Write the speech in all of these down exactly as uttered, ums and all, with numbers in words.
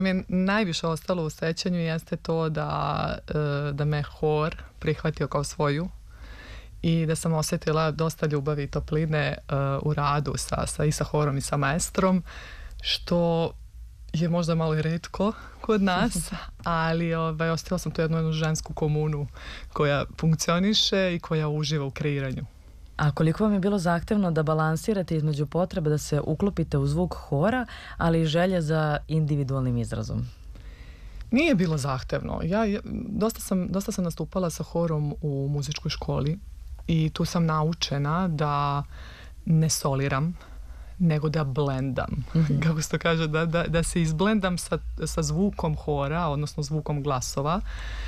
Mi je najviše ostalo u sećanju jeste to da, da me hor prihvatio kao svoju i da sam osjetila dosta ljubavi i topline u radu sa, sa, i sa horom i sa maestrom, što je možda malo i retko kod nas, ali ovaj, ostavila sam tu jednu, jednu žensku komunu koja funkcioniše i koja uživa u kreiranju. A koliko vam je bilo zahtevno da balansirate između potrebe da se uklopite u zvuk hora, ali i želje za individualnim izrazom? Nije bilo zahtevno. Ja dosta sam, dosta sam nastupala sa horom u muzičkoj školi i tu sam naučena da ne soliram, nego da blendam. Mm-hmm. Kako se to kaže, da, da, da se izblendam sa, sa zvukom hora, odnosno zvukom glasova.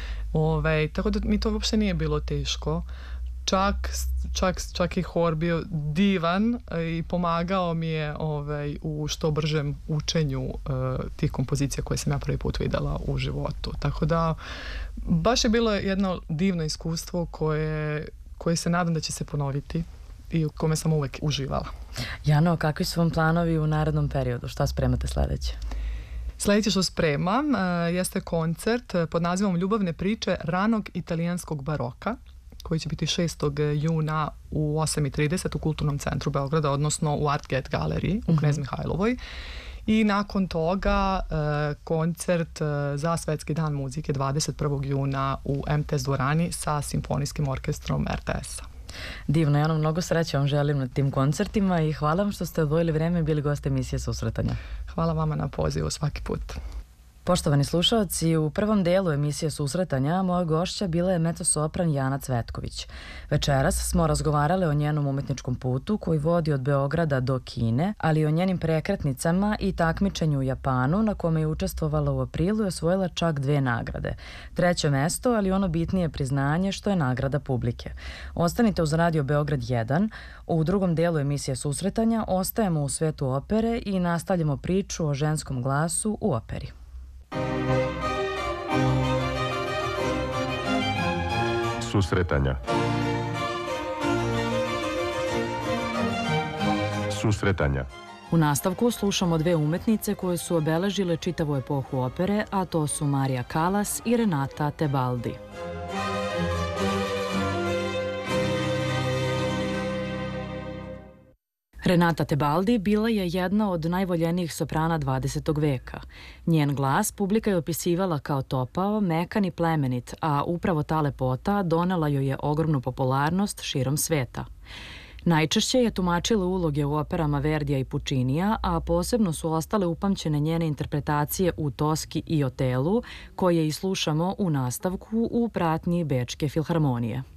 Ove, tako da mi to uopšte nije bilo teško. Čak, čak, čak i hor bio divan i pomagao mi je ovaj, u što bržem učenju uh, tih kompozicija koje sam ja prvi put videla u životu. Tako da baš je bilo jedno divno iskustvo koje, koje se nadam da će se ponoviti i u kome sam uvek uživala. Jano, kakvi su vam planovi u narednom periodu? Šta spremate sledeće? Sledeće što spremam uh, jeste koncert pod nazivom Ljubavne priče ranog italijanskog baroka, koji će biti šestog juna u osam i trideset u Kulturnom centru Beograda, odnosno u Artget galeriji u Knez Mihajlovoj. I nakon toga uh, koncert uh, za Svetski dan muzike dvadeset prvog juna u em te es dvorani sa Simfonijskim orkestrom er te es-a. Divno, ja vam mnogo sreće vam želim na tim koncertima i hvala vam što ste odvojili vreme i bili gost emisije Susretanja. Hvala vama na pozivu svaki put. Poštovani slušaoci, u prvom delu emisije Susretanja moja gošća bila je mezzo-sopran Jana Cvetković. Večeras smo razgovarale o njenom umetničkom putu koji vodi od Beograda do Kine, ali i o njenim prekretnicama i takmičenju u Japanu na kome je učestvovala u aprilu i osvojila čak dve nagrade. Treće mesto, ali ono bitnije priznanje što je nagrada publike. Ostanite uz Radio Beograd jedan. U drugom delu emisije Susretanja ostajemo u svetu opere i nastavljamo priču o ženskom glasu u operi. Susretanja. Susretanja. U nastavku slušamo dve umetnice koje su obeležile čitavu epohu opere, a to su Maria Callas i Renata Tebaldi. Renata Tebaldi bila je jedna od najvoljenijih soprana dvadesetog veka. Njen glas publika je opisivala kao topao, mekan i plemenit, a upravo ta lepota donela joj je ogromnu popularnost širom sveta. Najčešće je tumačila uloge u operama Verdija i Puccinija, a posebno su ostale upamćene njene interpretacije u Toski i Otelu, koje i slušamo u nastavku u pratnji Bečke filharmonije.